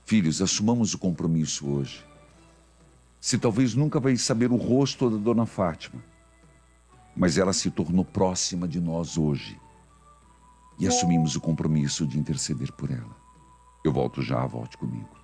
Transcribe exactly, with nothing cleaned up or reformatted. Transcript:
Filhos, assumamos o compromisso hoje. Se talvez nunca vai saber o rosto da Dona Fátima, mas ela se tornou próxima de nós hoje. E assumimos o compromisso de interceder por ela. Eu volto já, volte comigo.